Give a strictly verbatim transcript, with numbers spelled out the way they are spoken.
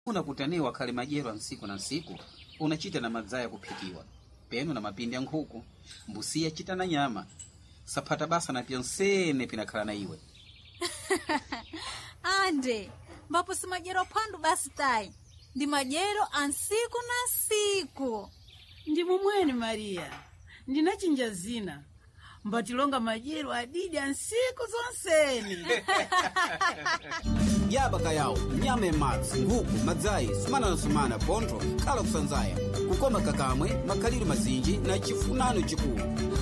unakutaniwa kale majero nsiku na nsiku unachita na madzaya kupikiwa penu na mapindi ya nkhuku mbusia chita na nyama sapata basa na pyonsene pinakhala na iwe. Ande mbapo si majero pandu basi tai ndi majero ansiku na siku. Ndi mumweni Maria ndinachinja zina mbatilonga majero adidi ansiku zonseni. Yabaka yawo nyama emadzi nkhuku madzayi sumana na sumana pontho kala kusanzaya kukoma kakamwe makhaliro mazinji na chifunano chikulu